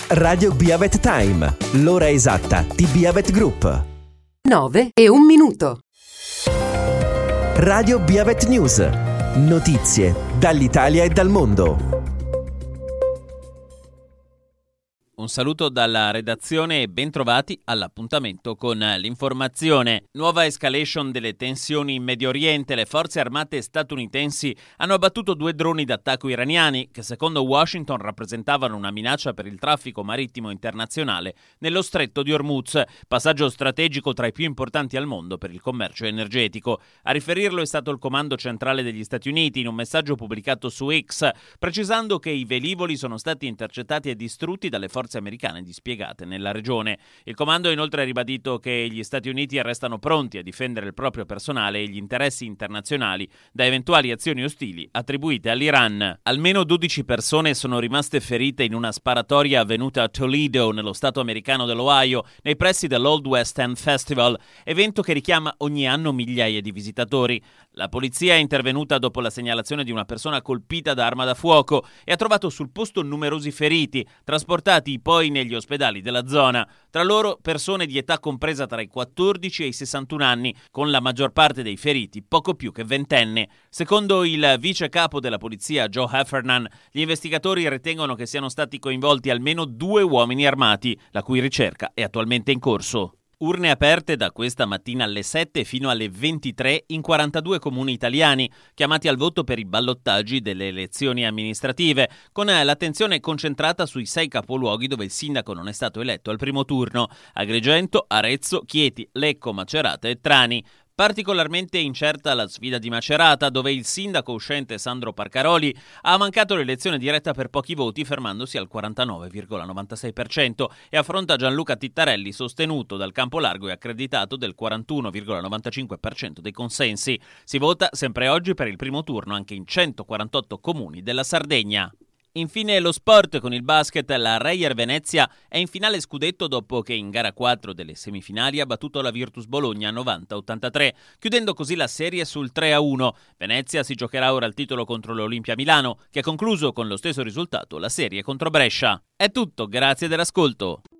Radio Biavet Time, l'ora esatta di Biavet Group. 9:01. Radio Biavet News, notizie dall'Italia e dal mondo. Un saluto dalla redazione e ben trovati all'appuntamento con l'informazione. Nuova escalation delle tensioni in Medio Oriente. Le forze armate statunitensi hanno abbattuto 2 droni d'attacco iraniani che secondo Washington rappresentavano una minaccia per il traffico marittimo internazionale nello stretto di Hormuz, passaggio strategico tra i più importanti al mondo per il commercio energetico. A riferirlo è stato il Comando Centrale degli Stati Uniti in un messaggio pubblicato su X, precisando che i velivoli sono stati intercettati e distrutti dalle forze americane dispiegate nella regione. Il comando ha inoltre ribadito che gli Stati Uniti restano pronti a difendere il proprio personale e gli interessi internazionali da eventuali azioni ostili attribuite all'Iran. Almeno 12 persone sono rimaste ferite in una sparatoria avvenuta a Toledo, nello stato americano dell'Ohio, nei pressi dell'Old West End Festival, evento che richiama ogni anno migliaia di visitatori. La polizia è intervenuta dopo la segnalazione di una persona colpita da arma da fuoco e ha trovato sul posto numerosi feriti, trasportati poi negli ospedali della zona. Tra loro persone di età compresa tra i 14 e i 61 anni, con la maggior parte dei feriti poco più che ventenne. Secondo il vice capo della polizia Joe Heffernan, gli investigatori ritengono che siano stati coinvolti almeno 2 uomini armati, la cui ricerca è attualmente in corso. Urne aperte da questa mattina alle 7 fino alle 23 in 42 comuni italiani, chiamati al voto per i ballottaggi delle elezioni amministrative, con l'attenzione concentrata sui 6 capoluoghi dove il sindaco non è stato eletto al primo turno: Agrigento, Arezzo, Chieti, Lecco, Macerata e Trani. Particolarmente incerta la sfida di Macerata, dove il sindaco uscente Sandro Parcaroli ha mancato l'elezione diretta per pochi voti, fermandosi al 49,96%, e affronta Gianluca Tittarelli, sostenuto dal campo largo e accreditato del 41,95% dei consensi. Si vota sempre oggi per il primo turno anche in 148 comuni della Sardegna. Infine lo sport con il basket. La Reyer Venezia è in finale scudetto dopo che in gara 4 delle semifinali ha battuto la Virtus Bologna 90-83, chiudendo così la serie sul 3-1. Venezia si giocherà ora il titolo contro l'Olimpia Milano, che ha concluso con lo stesso risultato la serie contro Brescia. È tutto, grazie dell'ascolto.